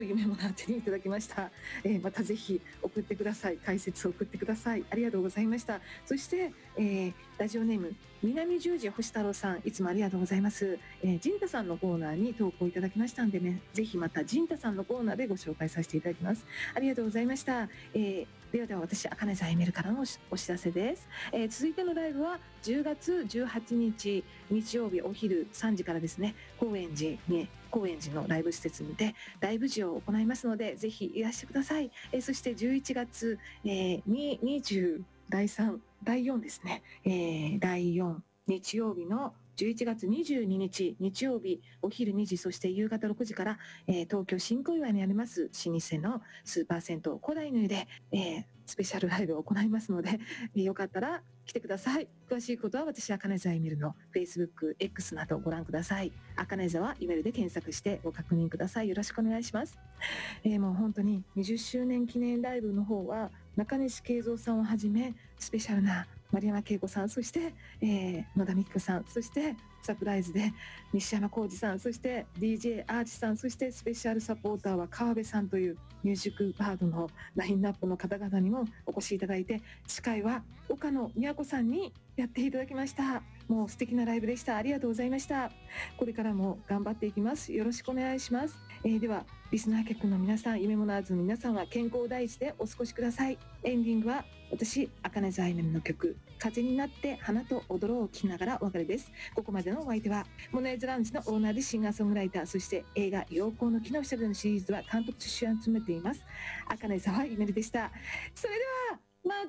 夢もらっていただきました。またぜひ送ってください。解説を送ってください。ありがとうございました。そして、ラジオネーム南十字星太郎さん、いつもありがとうございます。陣太さんのコーナーに投稿いただきましたんでね、ぜひまた陣太さんのコーナーでご紹介させていただきます。ありがとうございました。ではでは私、茜さんエメルからのお知らせです。続いてのライブは10月18日日曜日お昼3時からですね、高円寺のライブ施設にてライブ時を行いますので、ぜひいらしてください。そして11月、20第3第4ですね、第4日曜日の11月22日日曜日お昼2時、そして夕方6時から、東京新小岩にあります老舗のスーパー銭湯古代の湯で、スペシャルライブを行いますので、よかったら来てください。詳しいことは私、茜沢エメルの Facebook、X などご覧ください。茜沢エメルで検索してご確認ください。よろしくお願いします。もう本当に20周年記念ライブの方は中西慶三さんをはじめスペシャルな丸山恵子さん、そして、野田美希子さん、そしてサプライズで西山浩二さん、そして DJ アーチさん、そしてスペシャルサポーターは川辺さんというミュージックバードのラインナップの方々にもお越しいただいて、司会は岡野美和子さんにやっていただきました。もう素敵なライブでした。ありがとうございました。これからも頑張っていきます。よろしくお願いします。ではリスナー客の皆さん、夢モナーズの皆さんは健康第一でお過ごしください。エンディングは私、茜沢エメルの曲風になって花と踊ろうを聴きながらお別れです。ここまでのお相手はモナーズラウンジのオーナーでシンガーソングライター、そして映画陽光の木の下でのシリーズは監督と主演を務めています茜沢エメルでした。それでは